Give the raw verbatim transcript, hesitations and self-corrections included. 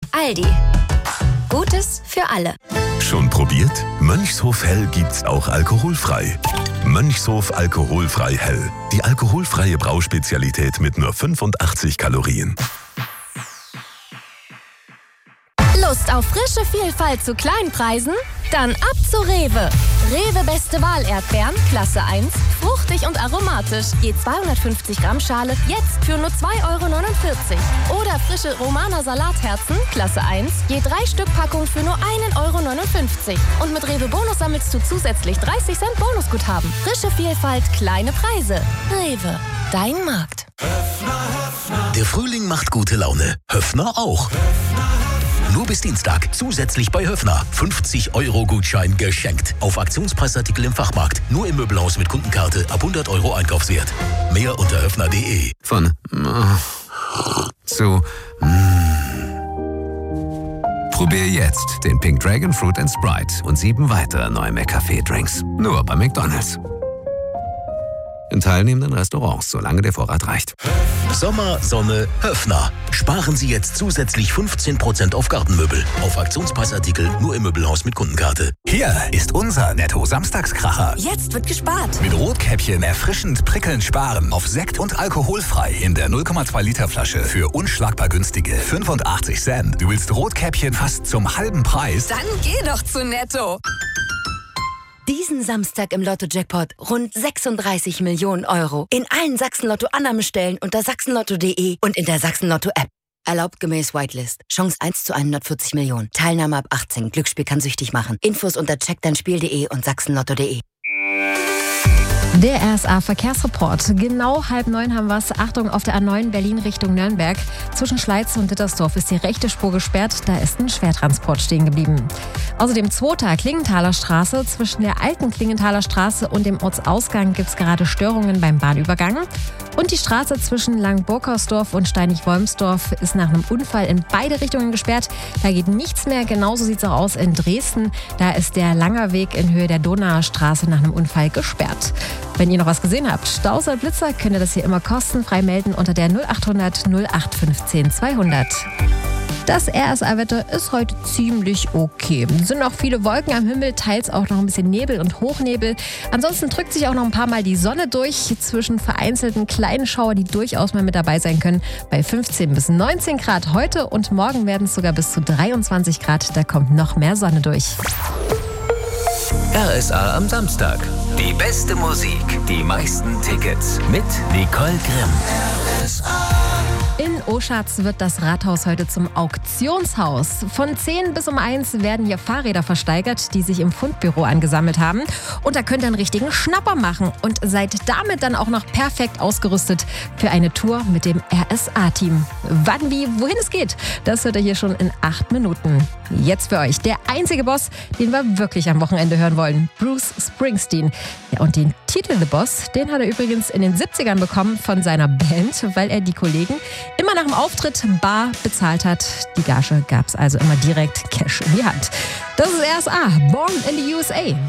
Aldi. Gutes für alle. Schon probiert? Mönchshof Hell gibt's auch alkoholfrei. Mönchshof alkoholfrei Hell. Die alkoholfreie Brauspezialität mit nur fünfundachtzig Kalorien. Lust auf frische Vielfalt zu Kleinpreisen? Dann ab zu Rewe. Rewe Beste Wahl Erdbeeren, Klasse eins, fruchtig und aromatisch. Je zweihundertfünfzig Gramm Schale, jetzt für nur zwei Euro neunundvierzig. Oder frische Romaner Salatherzen, Klasse eins, je drei Stück Packung für nur ein Euro neunundfünfzig. Und mit Rewe Bonus sammelst du zusätzlich dreißig Cent Bonusguthaben. Frische Vielfalt, kleine Preise. Rewe, dein Markt. Der Frühling macht gute Laune. Höffner auch. Nur bis Dienstag zusätzlich bei Höffner. fünfzig Euro Gutschein geschenkt. Auf Aktionspreisartikel im Fachmarkt. Nur im Möbelhaus mit Kundenkarte ab hundert Euro Einkaufswert. Mehr unter höffner punkt de. Von äh, zu mm. Probier jetzt den Pink Dragon Fruit and Sprite und sieben weitere neue McCafé-Drinks. Nur bei McDonald's. In teilnehmenden Restaurants, solange der Vorrat reicht. Sommer, Sonne, Höffner. Sparen Sie jetzt zusätzlich fünfzehn Prozent auf Gartenmöbel. Auf Aktionspreisartikel nur im Möbelhaus mit Kundenkarte. Hier ist unser Netto-Samstagskracher. Jetzt wird gespart. Mit Rotkäppchen erfrischend prickelnd sparen. Auf Sekt und alkoholfrei in der null Komma zwei Liter Flasche für unschlagbar günstige fünfundachtzig Cent. Du willst Rotkäppchen fast zum halben Preis? Dann geh doch zu Netto. Diesen Samstag im Lotto-Jackpot rund sechsunddreißig Millionen Euro. In allen Sachsen-Lotto-Annahmestellen unter sachsenlotto punkt de und in der Sachsen-Lotto-App. Erlaubt gemäß Whitelist. Chance eins zu hundertvierzig Millionen. Teilnahme ab achtzehn. Glücksspiel kann süchtig machen. Infos unter check dein spiel punkt de und sachsenlotto punkt de. Der R S A-Verkehrsreport. Genau halb neun haben wir es. Achtung, auf der A neun Berlin Richtung Nürnberg. Zwischen Schleiz und Dittersdorf ist die rechte Spur gesperrt. Da ist ein Schwertransport stehen geblieben. Außerdem zweiter Klingenthaler Straße. Zwischen der alten Klingenthaler Straße und dem Ortsausgang gibt es gerade Störungen beim Bahnübergang. Und die Straße zwischen Langburkersdorf und Steinig-Wolmsdorf ist nach einem Unfall in beide Richtungen gesperrt. Da geht nichts mehr. Genauso sieht es auch aus in Dresden. Da ist der Langerweg in Höhe der Donauer Straße nach einem Unfall gesperrt. Wenn ihr noch was gesehen habt, Staus oder Blitzer, könnt ihr das hier immer kostenfrei melden unter der null achthundert null acht fünfzehn zweihundert. Das R S A-Wetter ist heute ziemlich okay. Es sind noch viele Wolken am Himmel, teils auch noch ein bisschen Nebel und Hochnebel. Ansonsten drückt sich auch noch ein paar Mal die Sonne durch zwischen vereinzelten kleinen Schauer, die durchaus mal mit dabei sein können. Bei fünfzehn bis neunzehn Grad heute und morgen werden es sogar bis zu dreiundzwanzig Grad. Da kommt noch mehr Sonne durch. R S A am Samstag. Die beste Musik, die meisten Tickets mit Nicole Grimm. R S A. In Oschatz wird das Rathaus heute zum Auktionshaus. Von zehn bis um eins werden hier Fahrräder versteigert, die sich im Fundbüro angesammelt haben. Und da könnt ihr einen richtigen Schnapper machen und seid damit dann auch noch perfekt ausgerüstet für eine Tour mit dem R S A-Team. Wann, wie, wohin es geht, das hört ihr hier schon in acht Minuten. Jetzt für euch der einzige Boss, den wir wirklich am Wochenende hören wollen, Bruce Springsteen. Ja, und den Titel The Boss, den hat er übrigens in den siebzigern bekommen von seiner Band, weil er die Kollegen immer nach dem Auftritt bar bezahlt hat. Die Gage gab es also immer direkt Cash in die Hand. Das ist R S A, Born in the U S A.